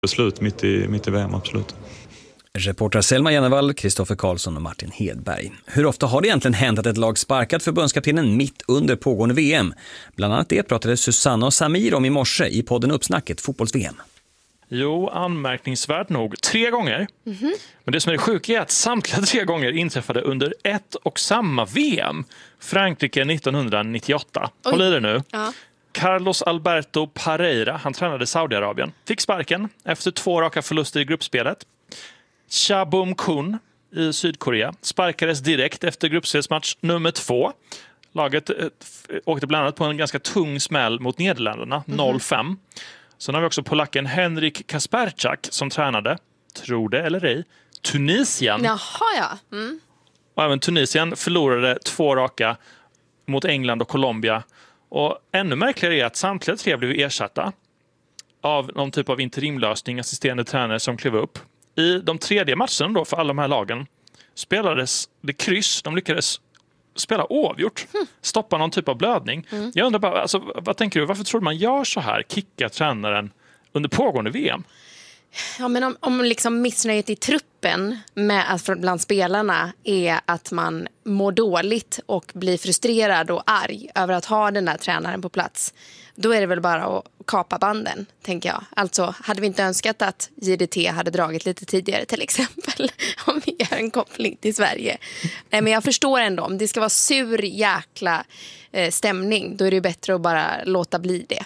Beslut mitt i VM, absolut. Reporter Selma Jennevall, Kristoffer Karlsson och Martin Hedberg. Hur ofta har det egentligen hänt att ett lag sparkat förbundskaptenen mitt under pågående VM? Bland annat det pratade Susanna och Samir om i morse i podden Uppsnacket fotbolls-VM. Jo, anmärkningsvärt nog 3 gånger. Mm-hmm. Men det som är sjuka är att samtliga 3 gånger inträffade under ett och samma VM. Frankrike 1998. Oj. Håll i det nu. Ja. Carlos Alberto Parreira, han tränade Saudiarabien. Fick sparken efter 2 raka förluster i gruppspelet. Cha Bum-kun i Sydkorea sparkades direkt efter gruppspelsmatch nummer 2. Laget åkte bland annat på en ganska tung smäll mot Nederländerna, 0-5. Sen har vi också polacken Henrik Kasperczak som tränade, tro det eller ej, Tunisien. Jaha, ja. Mm. Och även Tunisien förlorade 2 raka mot England och Colombia. Och ännu märkligare är att samtliga 3 blev ersatta av någon typ av interimlösning, assisterande tränare som klev upp. I de 3:e matcherna då för alla de här lagen spelades det kryss. De lyckades spela oavgjort. Stoppa någon typ av blödning. Jag undrar bara, alltså, vad tänker du? Varför tror man gör så här? Kickar tränaren under pågående VM? Ja, men om liksom missnöjet i truppen med att bland spelarna är att man mår dåligt och blir frustrerad och arg över att ha den där tränaren på plats, då är det väl bara att kapa banden, tänker jag. Alltså, hade vi inte önskat att JDT hade dragit lite tidigare till exempel, om vi gör en koppling till Sverige. Nej, men jag förstår ändå, om det ska vara sur jäkla stämning, då är det bättre att bara låta bli det.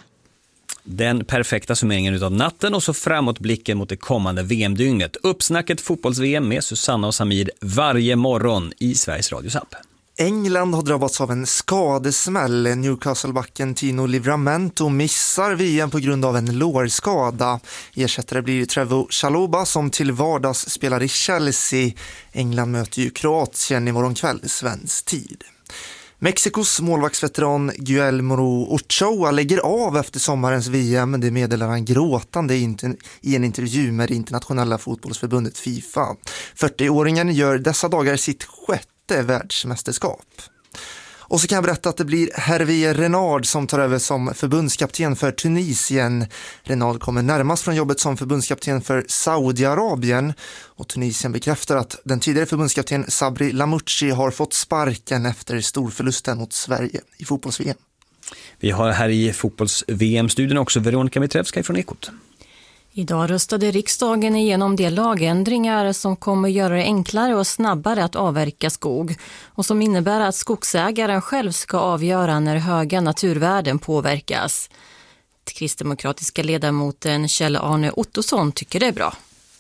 Den perfekta summeringen utav natten och så framåt blicken mot det kommande VM-dygnet. Uppsnacket fotbolls-VM med Susanna och Samir varje morgon i Sveriges Radios app. England har drabbats av en skadesmäll. Newcastle-backen Tino Livramento missar VM på grund av en lårskada. Ersättare blir Trevoh Chalobah som till vardags spelar i Chelsea. England möter ju Kroatien imorgon kväll svensk tid. Mexikos målvaktsveteran Guillermo Ochoa lägger av efter sommarens VM. Det meddelar han gråtande i en intervju med det internationella fotbollsförbundet FIFA. 40-åringen gör dessa dagar sitt 6:e världsmästerskap. Och så kan jag berätta att det blir Hervé Renard som tar över som förbundskapten för Tunisien. Renard kommer närmast från jobbet som förbundskapten för Saudiarabien. Och Tunisien bekräftar att den tidigare förbundskapten Sabri Lamouchi har fått sparken efter storförlusten mot Sverige i fotbolls-VM. Vi har här i fotbolls-VM-studion också Veronica Mitrevska från Ekot. Idag röstade riksdagen igenom de lagändringar som kommer göra det enklare och snabbare att avverka skog och som innebär att skogsägaren själv ska avgöra när höga naturvärden påverkas. Kristdemokratiska ledamoten Kjell-Arne Ottosson tycker det är bra.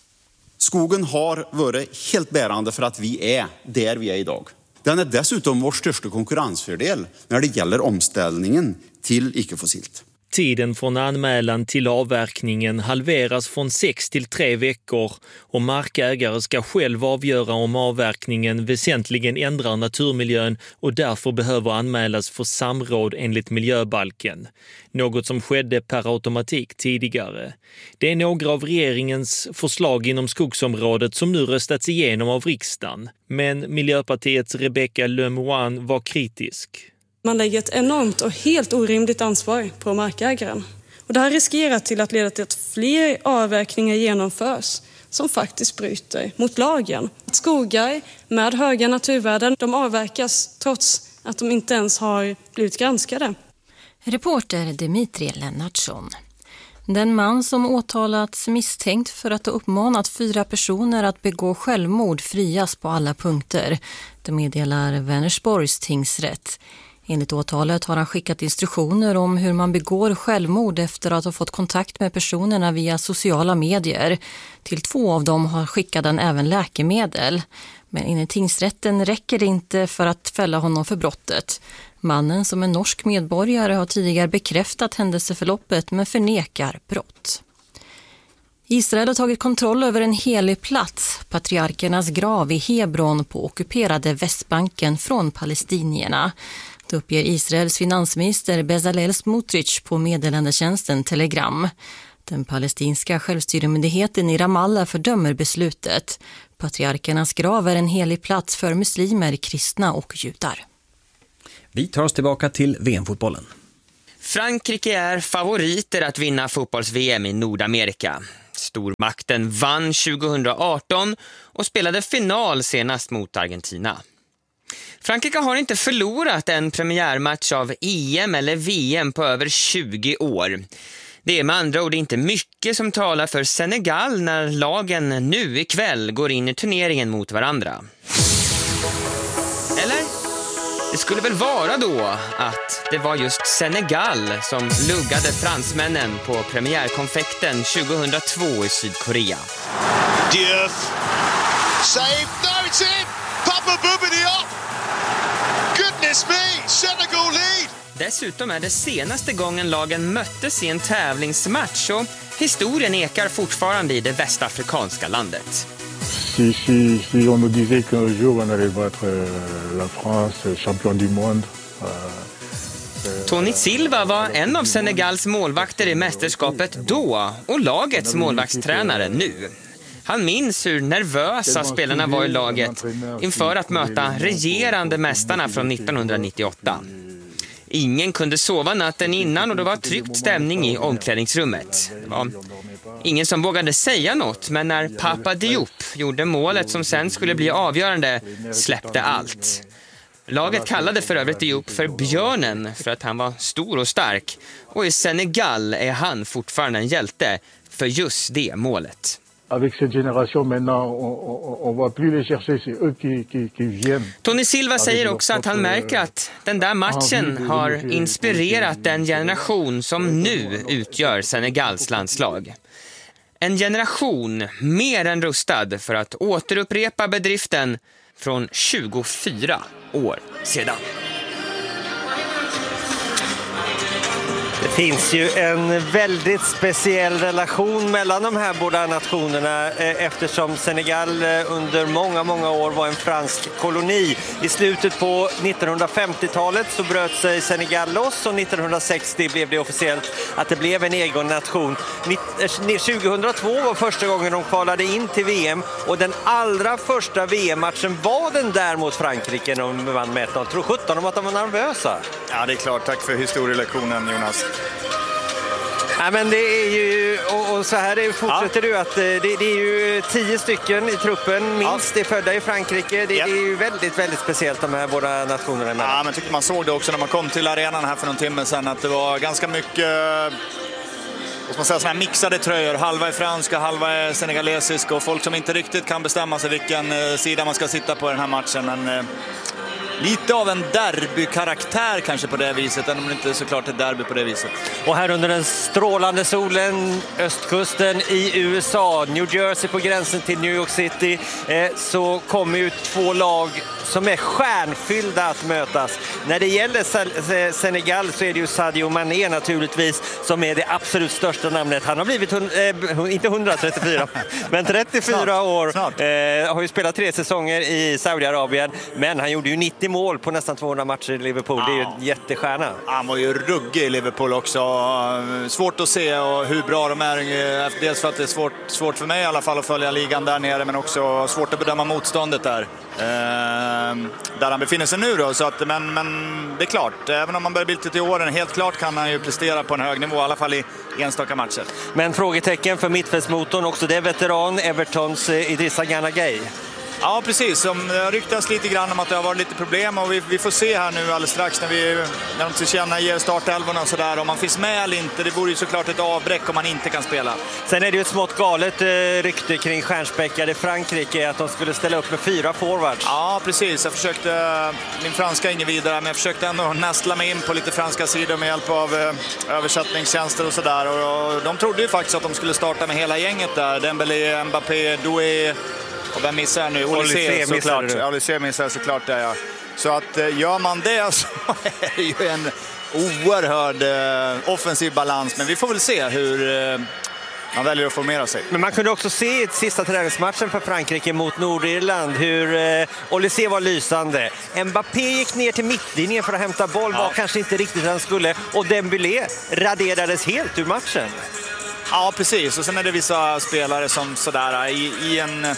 Skogen har varit helt bärande för att vi är där vi är idag. Den är dessutom vår största konkurrensfördel när det gäller omställningen till icke-fossilt. Tiden från anmälan till avverkningen halveras från 6 till 3 veckor och markägare ska själv avgöra om avverkningen väsentligen ändrar naturmiljön och därför behöver anmälas för samråd enligt miljöbalken. Något som skedde per automatik tidigare. Det är några av regeringens förslag inom skogsområdet som nu röstats igenom av riksdagen. Men Miljöpartiets Rebecca Le Moine var kritisk. Man lägger ett enormt och helt orimligt ansvar på markägaren. Och det här riskerar till att leda till att fler avverkningar genomförs som faktiskt bryter mot lagen. Skogar med höga naturvärden, de avverkas trots att de inte ens har blivit granskade. Reporter Dimitri Lennartsson. Den man som åtalats misstänkt för att ha uppmanat 4 personer att begå självmord frias på alla punkter. Det meddelar Vänersborgs tingsrätt. Enligt åtalet har han skickat instruktioner om hur man begår självmord efter att ha fått kontakt med personerna via sociala medier. Till 2 av dem har skickat han även läkemedel. Men enligt tingsrätten räcker det inte för att fälla honom för brottet. Mannen som är norsk medborgare har tidigare bekräftat händelseförloppet men förnekar brott. Israel har tagit kontroll över en helig plats, patriarkernas grav i Hebron på ockuperade Västbanken från palestinierna. Det uppger Israels finansminister Bezalel Smotrich på meddelandetjänsten Telegram. Den palestinska självstyremyndigheten i Ramallah fördömer beslutet. Patriarkernas grav är en helig plats för muslimer, kristna och judar. Vi tar oss tillbaka till VM-fotbollen. Frankrike är favoriter att vinna fotbolls-VM i Nordamerika. Stormakten vann 2018 och spelade final senast mot Argentina. Frankrike har inte förlorat en premiärmatch av EM eller VM på över 20 år. Det är med andra ord inte mycket som talar för Senegal när lagen nu ikväll går in i turneringen mot varandra. Eller? Det skulle väl vara då att det var just Senegal som luggade fransmännen på premiärkonfekten 2002 i Sydkorea. Diouf. Save. No, it's in! Papa Bouba Diop! Goodness me! Senegal lead! Dessutom är det senaste gången lagen möttes i en tävlingsmatch och historien ekar fortfarande i det västafrikanska landet. Si on nous disait qu'un jour on allait battre la France, champion du monde. Tony Silva var en av Senegals målvakter i mästerskapet då och lagets målvaktstränare nu. Han minns hur nervösa spelarna var i laget inför att möta regerande mästarna från 1998. Ingen kunde sova natten innan och det var tryckt stämning i omklädningsrummet. Det var ingen som vågade säga något, men när Papa Diop gjorde målet som sen skulle bli avgörande släppte allt. Laget kallade för övrigt Diop för björnen för att han var stor och stark. Och i Senegal är han fortfarande en hjälte för just det målet. Avec cette génération maintenant on va plus les chercher, c'est eux qui viennent. Tony Silva säger också att han märker att den där matchen har inspirerat den generation som nu utgör Senegals landslag. En generation mer än rustad för att återupprepa bedriften från 24 år sedan. Det finns ju en väldigt speciell relation mellan de här båda nationerna eftersom Senegal under många år var en fransk koloni. I slutet på 1950-talet så bröt sig Senegal loss och 1960 blev det officiellt att det blev en egen nation. 2002 var första gången de kvalade in till VM och den allra första VM-matchen var den där mot Frankrike när de vann med 1-0. Tror 17 om att de var nervösa. Ja, det är klart. Tack för historielektionen, Jonas. Ja, men det är ju, och så här fortsätter du att det är ju 10 stycken i truppen, minst det är födda i Frankrike. Det är ju väldigt speciellt de här båda nationerna emellan. Ja, men tycker man såg det också när man kom till arenan här för någon timme sedan att det var ganska mycket såna här mixade tröjor. Halva är franska, halva är senegalesiska och folk som inte riktigt kan bestämma sig vilken sida man ska sitta på i den här matchen. Men lite av en derbykaraktär kanske på det viset, även om det inte är såklart ett derby på det viset. Och här under den strålande solen, östkusten i USA, New Jersey på gränsen till New York City, så kommer ju två lag som är stjärnfyllda att mötas. När det gäller Senegal så är det ju Sadio Mané naturligtvis som är det absolut största namnet. Han har blivit, inte 134, men 34 år. Har ju spelat 3 säsonger i Saudiarabien, men han gjorde ju 90 mål på nästan 200 matcher i Liverpool. Det är ju en jättestjärna. Han var ju ruggig i Liverpool också. Svårt att se och hur bra de är. Dels för att det är svårt för mig i alla fall att följa ligan där nere, men också svårt att bedöma motståndet där. Där han befinner sig nu då, så att, men det är klart, även om man börjar bilda till åren, helt klart kan han ju prestera på en hög nivå, i alla fall i enstaka matcher. Men frågetecken för mittfältsmotorn också, det är veteran Evertons Idrissa Gana Gueye. Ja, precis. Det ryktas lite grann om att det har varit lite problem och vi får se här nu alldeles strax när de tillkännager startelvorna och sådär, om man finns med eller inte. Det vore ju såklart ett avbräck om man inte kan spela. Sen är det ju ett smått galet rykte kring stjärnspäckade Frankrike att de skulle ställa upp med 4 forwards. Ja, precis. Min franska är ingen vidare, men jag försökte ändå nästla mig in på lite franska sidor med hjälp av översättningstjänster och sådär. Och de trodde ju faktiskt att de skulle starta med hela gänget där. Dembélé, Mbappé, Doué. Och vem missar jag nu? Olysée såklart. Olysée missar såklart där, ja. Så att gör man det så är det ju en oerhörd offensiv balans. Men vi får väl se hur man väljer att formera sig. Men man kunde också se i sista träningsmatchen för Frankrike mot Nordirland hur Olysée var lysande. Mbappé gick ner till mittlinjen för att hämta boll, var kanske inte riktigt han skulle. Och Dembélé raderades helt ur matchen. Ja, precis. Och sen är det vissa spelare som sådär i en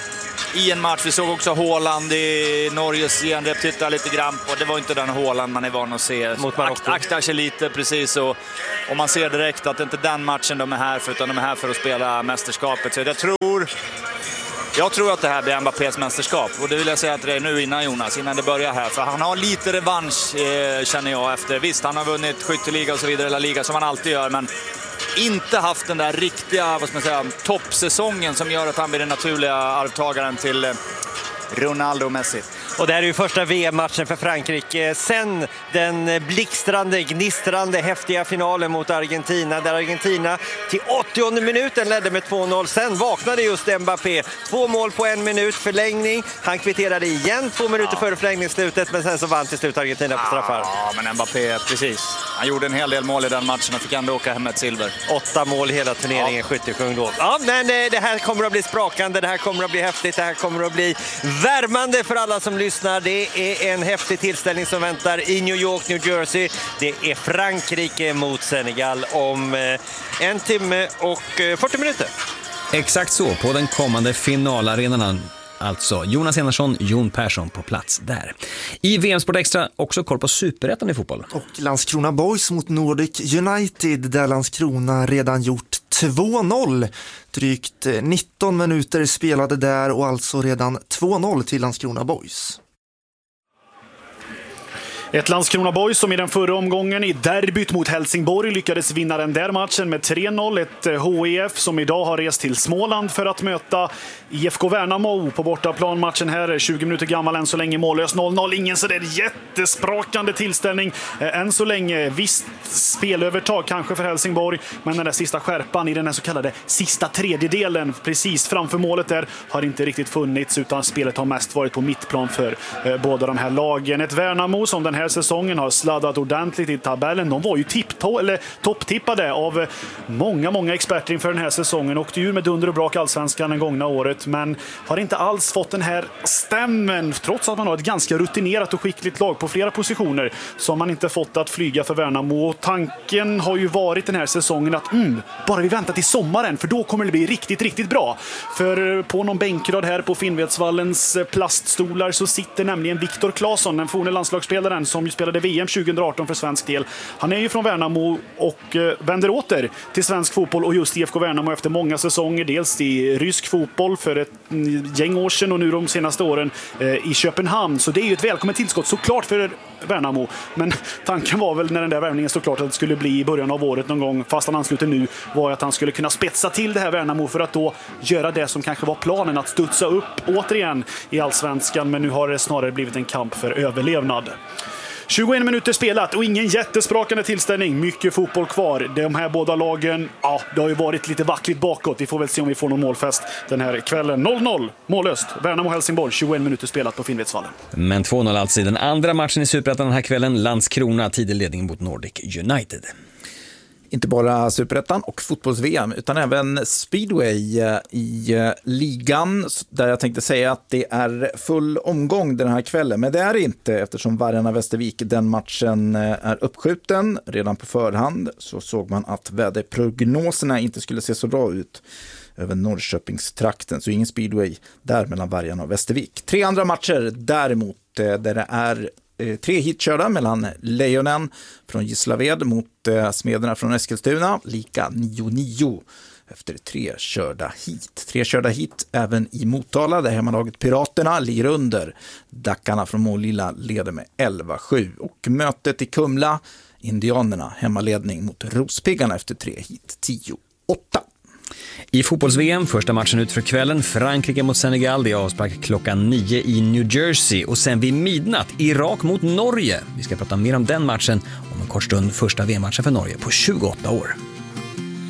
i en match. Vi såg också Haaland i Norges genrep, titta lite grann på. Det var inte den Haaland man är van att se. Aktar sig lite precis och man ser direkt att det inte är den matchen de är här för, utan de är här för att spela mästerskapet. Så jag tror att det här blir Mbappés mästerskap. Och det vill jag säga att det är nu innan det börjar här. För han har lite revansch känner jag efter. Visst, han har vunnit skytteliga och så vidare, eller liga som han alltid gör. Men inte haft den där riktiga toppsäsongen som gör att han blir den naturliga arvtagaren till Ronaldo och Messi. Och det här är ju första VM-matchen för Frankrike sen den blixtrande, gnistrande, häftiga finalen mot Argentina. Där Argentina till 80:e minuten ledde med 2-0. Sen vaknade just Mbappé. 2 mål på 1 minut, förlängning. Han kvitterade igen 2 minuter före förlängningsslutet, men sen så vann till slut Argentina på straffar. Ja, men Mbappé, precis. Han gjorde en hel del mål i den matchen och fick ändå åka hem med ett silver. 8 mål hela turneringen, skyttekung då. Ja, men det här kommer att bli sprakande, det här kommer att bli häftigt, det här kommer att bli värmande för alla som lyssnar. Det är en häftig tillställning som väntar i New York, New Jersey. Det är Frankrike mot Senegal om 1 timme och 40 minuter. Exakt så, på den kommande finalarenan. Alltså Jonas Enarsson, Jon Persson på plats där. I VM-sport extra också koll på superettan i fotboll. Och Landskrona Boys mot Nordic United, där Landskrona redan gjort 2-0. Drygt 19 minuter spelade där och alltså redan 2-0 till Landskrona Boys. Ett Landskrona Boys som i den förra omgången i derbyt mot Helsingborg lyckades vinna den där matchen med 3-0. Ett HIF som idag har rest till Småland för att möta IFK Värnamo på bortaplan. Matchen här 20 minuter gammal, än så länge mållös 0-0. Ingen så där jättesprakande tillställning än så länge. Visst spelövertag kanske för Helsingborg, men den där sista skärpan i den här så kallade sista tredjedelen precis framför målet där har inte riktigt funnits, utan spelet har mest varit på mittplan för båda de här lagen. Ett Värnamo som den här säsongen har sladdat ordentligt i tabellen. De var ju topptippade av många experter inför den här säsongen. Åkte ur med dunder och brak allsvenskan den gångna året, men har inte alls fått den här stämmen. Trots att man har ett ganska rutinerat och skickligt lag på flera positioner, så har man inte fått att flyga för Värnamo. Och tanken har ju varit den här säsongen att bara vi väntar till sommaren, för då kommer det bli riktigt bra. För på någon bänkrad här på Finnvedsvallens plaststolar så sitter nämligen Viktor Claesson, den forne landslagsspelaren som ju spelade VM 2018 för svensk del. Han är ju från Värnamo och vänder åter till svensk fotboll och just IFK Värnamo efter många säsonger. Dels i rysk fotboll för ett gäng år sedan och nu de senaste åren i Köpenhamn. Så det är ju ett välkommet tillskott såklart för Värnamo. Men tanken var väl när den där värvningen såklart att det skulle bli i början av året någon gång, fast han ansluter nu, var att han skulle kunna spetsa till det här Värnamo för att då göra det som kanske var planen, att studsa upp återigen i allsvenskan. Men nu har det snarare blivit en kamp för överlevnad. 21 minuter spelat och ingen jättesprakande tillställning. Mycket fotboll kvar. De här båda lagen, det har ju varit lite vackligt bakåt. Vi får väl se om vi får någon målfest den här kvällen. 0-0, mållöst. Värnamo-Helsingborg, 21 minuter spelat på Finnvedsvallen. Men 2-0 alltså i den andra matchen i Superettan den här kvällen. Landskrona, tidig ledning mot Nordic United. Inte bara Superettan och fotbolls-VM utan även speedway i ligan, där jag tänkte säga att det är full omgång den här kvällen, men det är det inte, eftersom Vargarna Västervik, den matchen är uppskjuten redan på förhand. Så såg man att väderprognoserna inte skulle se så bra ut över Norrköpingstrakten, så ingen speedway där mellan Vargarna och Västervik. 3 andra matcher däremot, där det är 3 hitkörda mellan Lejonen från Gislaved mot Smederna från Eskilstuna, lika 9-9 efter 3 körda hit. 3 körda hit även i Motala, där hemmalaget Piraterna ligger under. Dackarna från Målilla leder med 11-7. Och mötet i Kumla, Indianerna hemmaledning mot Rospiggarna efter 3 hit, 10-8. I fotbolls-VM, första matchen ut för kvällen, Frankrike mot Senegal, det är avspark klockan 9 i New Jersey. Och sen vid midnatt, Irak mot Norge. Vi ska prata mer om den matchen om en kort stund, första VM-matchen för Norge på 28 år.